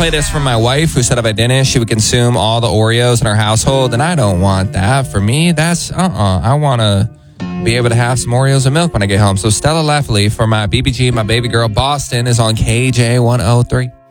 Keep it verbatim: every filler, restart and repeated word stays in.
play this for my wife who said if I didn't, she would consume all the Oreos in our household. And I don't want that. For me, that's uh-uh. I want to be able to have some Oreos and milk when I get home. So Stella Leffley for my B B G, my baby girl, Boston, is on K J one oh three.